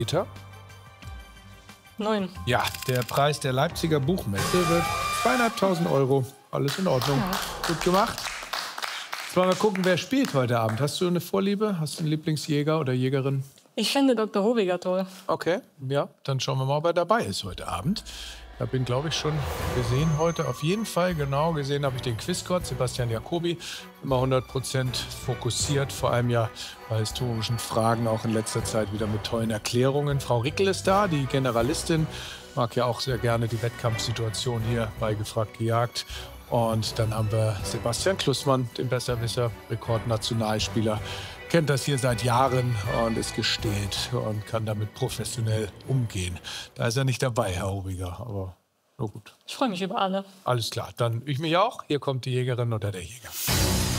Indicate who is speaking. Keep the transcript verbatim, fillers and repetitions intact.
Speaker 1: Peter?
Speaker 2: Neun.
Speaker 1: Ja, der Preis der Leipziger Buchmesse wird zweieinhalbtausend Euro. Alles in Ordnung.
Speaker 2: Ja.
Speaker 1: Gut gemacht. Jetzt wollen wir gucken, wer spielt heute Abend. Hast du eine Vorliebe? Hast du einen Lieblingsjäger oder Jägerin?
Speaker 2: Ich finde Doktor Hobiger toll.
Speaker 1: Okay, ja, dann schauen wir mal, ob er dabei ist heute Abend. Ich habe ihn, glaube ich, schon gesehen heute. Auf jeden Fall genau gesehen habe ich den Quizgott, Sebastian Jacobi. Immer hundert Prozent fokussiert, vor allem ja bei historischen Fragen, auch in letzter Zeit wieder mit tollen Erklärungen. Frau Rickel ist da, die Generalistin, mag ja auch sehr gerne die Wettkampfsituation hier bei Gefragt gejagt. Und dann haben wir Sebastian Klussmann, den Besserwisser, Rekordnationalspieler. Kennt das hier seit Jahren und ist gestählt und kann damit professionell umgehen. Da ist er nicht dabei, Herr Hobiger, aber nur gut.
Speaker 2: Ich freue mich über alle.
Speaker 1: Alles klar, dann ich mich auch. Hier kommt die Jägerin oder der Jäger.